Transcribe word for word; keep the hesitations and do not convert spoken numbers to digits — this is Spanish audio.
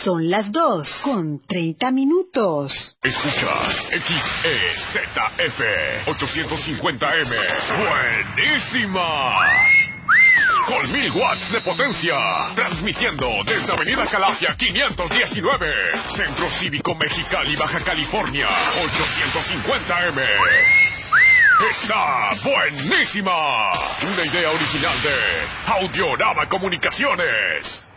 Son las dos con treinta minutos. Escuchas X E Z F ochocientos cincuenta M. ¡Buenísima! Con mil watts de potencia. Transmitiendo desde Avenida Calafia quinientos diecinueve. Centro Cívico Mexicali, Baja California. ochocientos cincuenta M. Está buenísima. Una idea original de Audiorama Comunicaciones.